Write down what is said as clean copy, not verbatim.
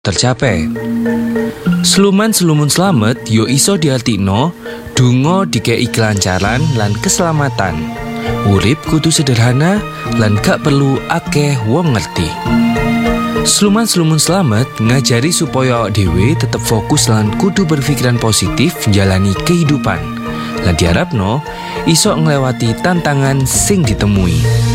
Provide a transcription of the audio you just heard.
tercapai. Sluman-slumun slamet yo iso diartikno donga dikei kelancaran lan keselamatan. Urip kudu sederhana lan gak perlu akeh wong ngerti. Sluman-slumun slamet ngajari supaya awak dhewe tetep fokus lan kudu berpikiran positif jalani kehidupan. Lan diharapno iso nglewati tantangan sing ditemui.